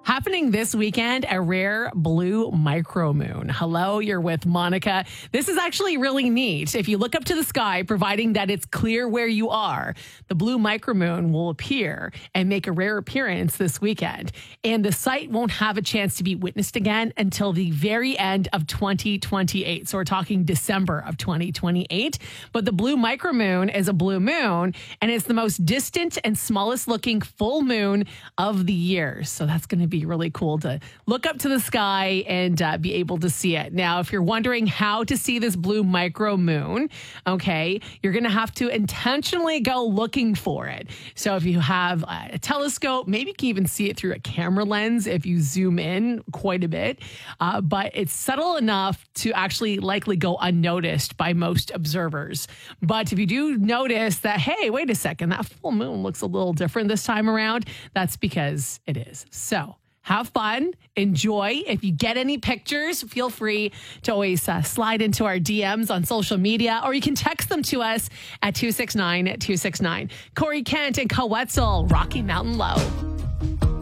Happening this weekend, a rare blue micromoon. Hello, you're with Monica. This is actually really neat. If you look up to the sky, providing that it's clear where you are, the blue micromoon will appear and make a rare appearance this weekend. And the sight won't have a chance to be witnessed again until the very end of 2028. So we're talking December of 2028. But the blue micromoon is a blue moon, and it's the most distant and smallest looking full moon of the year. So that's going to be really cool to look up to the sky and be able to see it. Now, if you're wondering how to see this blue micro moon, okay, you're going to have to intentionally go looking for it. So if you have a telescope, maybe you can even see it through a camera lens if you zoom in quite a bit. But it's subtle enough to actually likely go unnoticed by most observers. But if you do notice that, hey, wait a second, that full moon looks a little different this time around, that's because it is. So have fun, enjoy. If you get any pictures, feel free to always slide into our DMs on social media, or you can text them to us at 269-269. Corey Kent and Cowetzel, Rocky Mountain Low.